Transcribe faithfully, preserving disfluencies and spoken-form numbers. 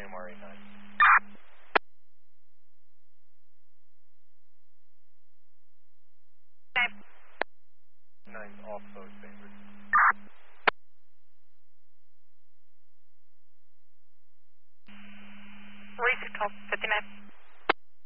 M R eighty-nine. Nine's also favored. Reese twelve fifty-nine.